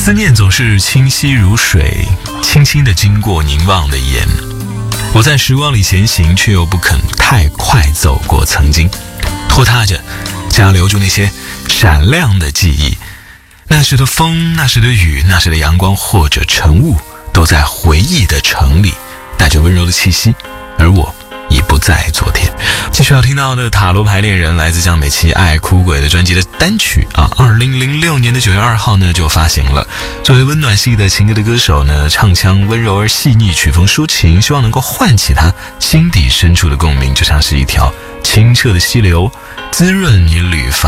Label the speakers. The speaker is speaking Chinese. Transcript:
Speaker 1: 思念总是清晰如水，轻轻地经过凝望的眼。我在时光里前行，却又不肯太快走过曾经，拖沓着，想要留住那些闪亮的记忆。那时的风，那时的雨，那时的阳光或者晨雾，都在回忆的城里带着温柔的气息，而我已不在昨天。继续要听到的塔罗排恋人来自江美琪《爱哭鬼》的专辑的单曲2006年的9月2号呢就发行了。作为温暖系的情歌的歌手呢，唱腔温柔而细腻，曲风抒情，希望能够唤起他心底深处的共鸣，就像是一条清澈的溪流，滋润你旅发